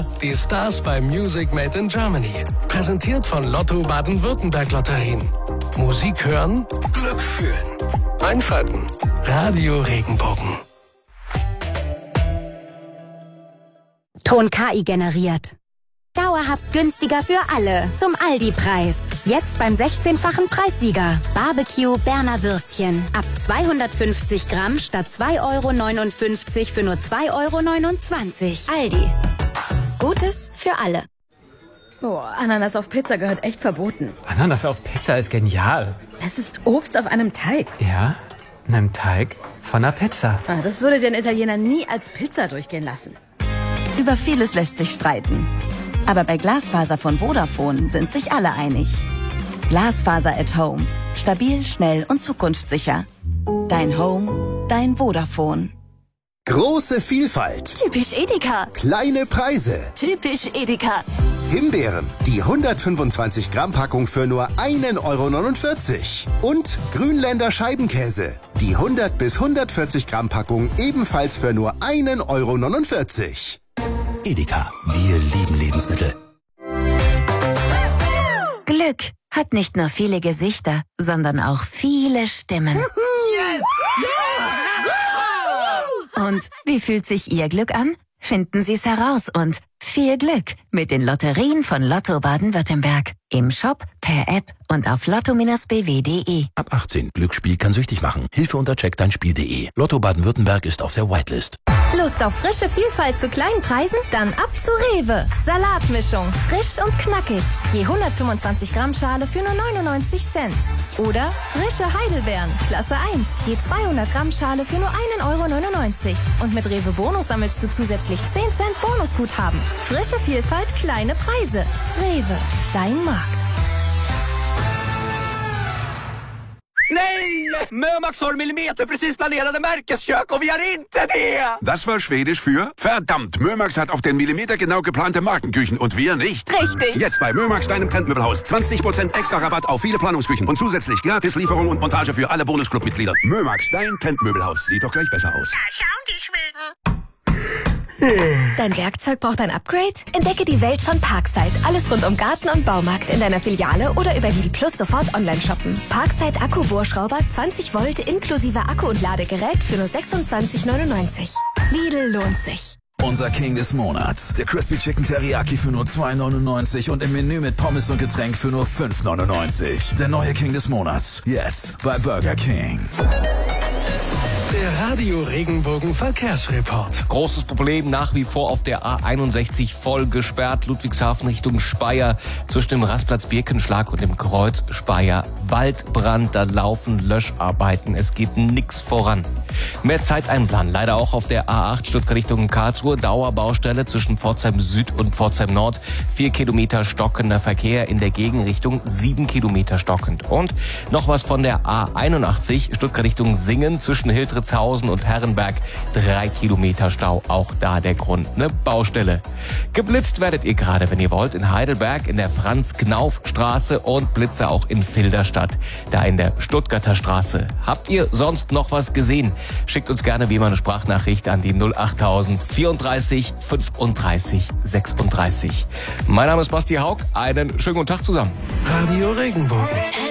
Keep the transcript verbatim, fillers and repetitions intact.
Heute die Stars bei Music Made in Germany. Präsentiert von Lotto Baden-Württemberg Lotterien. Musik hören, Glück fühlen. Einschalten. Radio Regenbogen. Ton K I generiert. Dauerhaft günstiger für alle. Zum Aldi-Preis. Jetzt beim sechzehnfachen Preissieger. Barbecue Berner Würstchen. Ab zweihundertfünfzig Gramm statt zwei Euro neunundfünfzig für nur zwei Euro neunundzwanzig. Aldi. Gutes für alle. Boah, Ananas auf Pizza gehört echt verboten. Ananas auf Pizza ist genial. Es ist Obst auf einem Teig. Ja, in einem Teig von einer Pizza. Ah, das würde den Italiener nie als Pizza durchgehen lassen. Über vieles lässt sich streiten. Aber bei Glasfaser von Vodafone sind sich alle einig. Glasfaser at Home. Stabil, schnell und zukunftssicher. Dein Home, dein Vodafone. Große Vielfalt. Typisch Edeka. Kleine Preise. Typisch Edeka. Himbeeren, die hundertfünfundzwanzig Gramm Packung für nur ein Euro neunundvierzig. Und Grünländer Scheibenkäse, die hundert bis hundertvierzig Gramm Packung ebenfalls für nur ein Euro neunundvierzig. Edeka, wir lieben Lebensmittel. Glück hat nicht nur viele Gesichter, sondern auch viele Stimmen. Yes! Und wie fühlt sich Ihr Glück an? Finden Sie es heraus und viel Glück mit den Lotterien von Lotto Baden-Württemberg. Im Shop, per App und auf lotto Bindestrich b w punkt d e. Ab achtzehn. Glücksspiel kann süchtig machen. Hilfe unter check dein Spiel punkt d e. Lotto Baden-Württemberg ist auf der Whitelist. Lust auf frische Vielfalt zu kleinen Preisen? Dann ab zu Rewe. Salatmischung. Frisch und knackig. Je hundertfünfundzwanzig Gramm Schale für nur neunundneunzig Cent. Oder frische Heidelbeeren. Klasse eins. Je zweihundert Gramm Schale für nur ein Euro neunundneunzig. Und mit Rewe Bonus sammelst du zusätzlich zehn Cent Bonusguthaben. Frische Vielfalt, kleine Preise. Rewe. Dein Markt. Nej! Mömax har millimeterprecis planerade märkeskök och vi har inte det! Das war Schwedisch für verdammt, Mömax hat auf den Millimeter genau geplante Markenküchen und wir nicht. Richtig. Jetzt bei Mömax, deinem Trendmöbelhaus. zwanzig Prozent extra Rabatt auf viele Planungsküchen und zusätzlich gratis Lieferung und Montage für alle Bonusclub-Mitglieder. Mömax, dein Trendmöbelhaus. Sieht doch gleich besser aus. Schauen die Schweden. Dein Werkzeug braucht ein Upgrade? Entdecke die Welt von Parkside. Alles rund um Garten und Baumarkt in deiner Filiale oder über Lidl Plus sofort online shoppen. Parkside Akku-Bohrschrauber zwanzig Volt inklusive Akku und Ladegerät für nur sechsundzwanzig neunundneunzig. Lidl lohnt sich. Unser King des Monats. Der Crispy Chicken Teriyaki für nur zwei neunundneunzig und im Menü mit Pommes und Getränk für nur fünf neunundneunzig. Der neue King des Monats. Jetzt bei Burger King. Der Radio Regenbogen Verkehrsreport. Großes Problem nach wie vor auf der A einundsechzig voll gesperrt. Ludwigshafen Richtung Speyer zwischen dem Rastplatz Birkenschlag und dem Kreuz Speyer. Waldbrand, da laufen Löscharbeiten. Es geht nix voran. Mehr Zeit einplanen. Leider auch auf der A acht Stuttgart Richtung Karlsruhe. Dauerbaustelle zwischen Pforzheim Süd und Pforzheim Nord. Vier Kilometer stockender Verkehr in der Gegenrichtung. Sieben Kilometer stockend. Und noch was von der A einundachtzig Stuttgart Richtung Singen zwischen Hildritzhausen und Herrenberg. Drei Kilometer Stau. Auch da der Grund. Eine Baustelle. Geblitzt werdet ihr gerade, wenn ihr wollt, in Heidelberg in der Franz-Knauf-Straße und Blitze auch in Filderstadt. Da in der Stuttgarter Straße. Habt ihr sonst noch was gesehen? Schickt uns gerne wie immer eine Sprachnachricht an die null achttausend vierunddreißig fünfunddreißig sechsunddreißig. Mein Name ist Basti Haug. Einen schönen guten Tag zusammen. Radio Regenbogen.